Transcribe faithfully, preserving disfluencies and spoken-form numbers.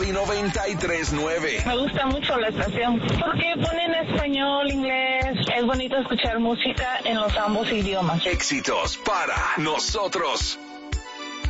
Y noventa y tres nueve. Me gusta mucho la estación porque ponen español, inglés. Es bonito escuchar música en los ambos idiomas. Éxitos para nosotros.